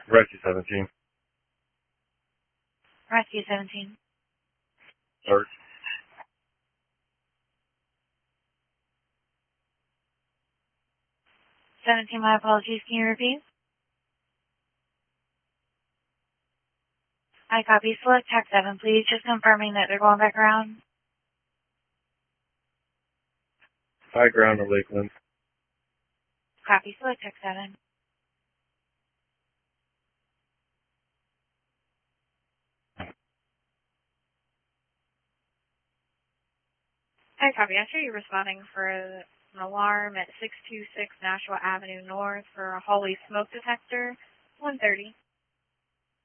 Rescue 17. Rescue 17. Alert. My apologies. Can you repeat? I copy. Select Tech 7, please. Just confirming that they're going back around. High ground to Lakeland. Copy. Select Tech 7. I copy. I show you responding for an alarm at 626 Nashua Avenue North for a hallway smoke detector, 1:30.